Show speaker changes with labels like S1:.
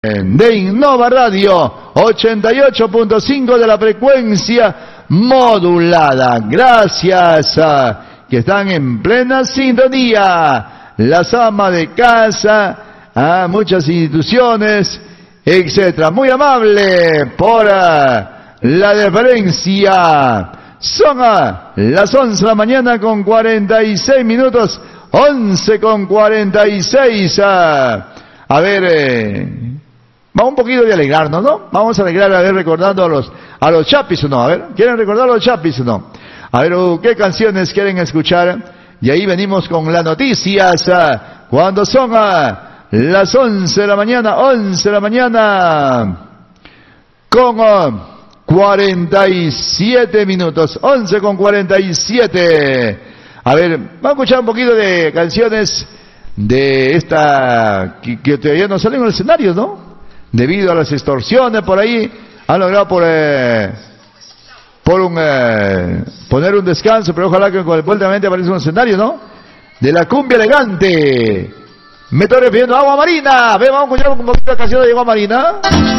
S1: De Innova Radio 88.5 de la frecuencia modulada. Gracias a que están en plena sintonía, las amas de casa, a muchas instituciones, etcétera. Muy amable por la deferencia. Son las 11 de la mañana con 46 minutos, 11 con 46. A ver, vamos un poquito de alegrarnos, ¿no? Vamos a alegrar, a ver, recordando a los Chapis, ¿o no? A ver, ¿quieren recordar a los Chapis o no? A ver, ¿qué canciones quieren escuchar? Y ahí venimos con las noticias, cuando son las 11 de la mañana, 11 de la mañana, con 47 minutos, 11 con 47. A ver, vamos a escuchar un poquito de canciones de esta que todavía no salen en el escenario, ¿no? Debido a las extorsiones por ahí, han logrado poner un descanso, pero ojalá que vueltamente aparezca un escenario, ¿no? De la cumbia elegante. Me estoy refiriendo a Agua Marina. Vamos a escuchar un poquito de canción de Agua Marina.